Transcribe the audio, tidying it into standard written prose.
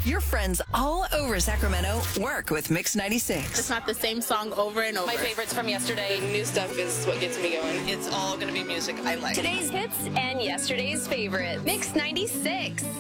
Your friends all over Sacramento work with Mix 96. It's not the same song over and over. My favorites from yesterday. The new stuff is what gets me going. It's all going to be music I like. Today's hits and yesterday's favorite. Mix 96.